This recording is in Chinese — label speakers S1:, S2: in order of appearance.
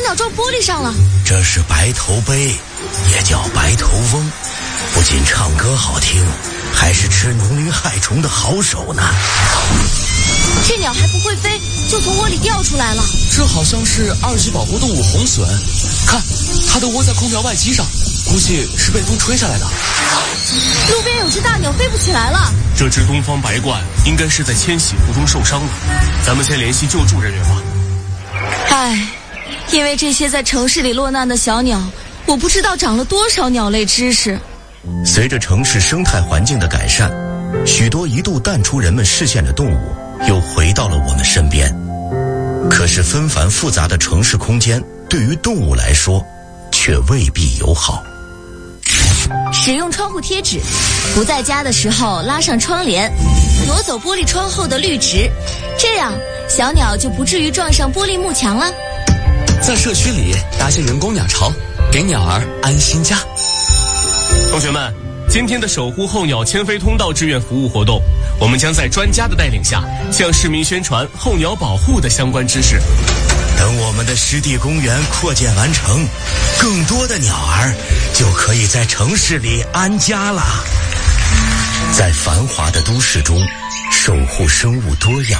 S1: 鸟撞玻璃上了。
S2: 这是白头鹎，也叫白头翁，不仅唱歌好听，还是吃农林害虫的好手呢。
S1: 这鸟还不会飞，就从窝里掉出来了。
S3: 这好像是2级保护动物红隼，看，它都窝在空调外机上，估计是被风吹下来的。
S1: 路边有只大鸟飞不起来了。
S4: 这只东方白鹳应该是在迁徙途中受伤了，咱们先联系救助人员吧。
S1: 唉，因为这些在城市里落难的小鸟，我不知道长了多少鸟类知识。
S2: 随着城市生态环境的改善，许多一度淡出人们视线的动物又回到了我们身边。可是纷繁复杂的城市空间对于动物来说却未必友好。
S1: 使用窗户贴纸，不在家的时候拉上窗帘，挪走玻璃窗后的绿植，这样小鸟就不至于撞上玻璃幕墙了。
S3: 在社区里搭些人工鸟巢，给鸟儿安心家。
S4: 同学们，今天的守护候鸟迁飞通道志愿服务活动，我们将在专家的带领下向市民宣传候鸟保护的相关知识。
S2: 等我们的湿地公园扩建完成，更多的鸟儿就可以在城市里安家了。在繁华的都市中，守护生物多样，